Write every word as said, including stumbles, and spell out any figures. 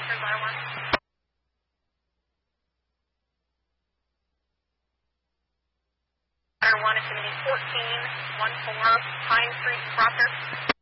Here's ladder one. Ladder one is going to be fourteen one four Pine Street, Proctor.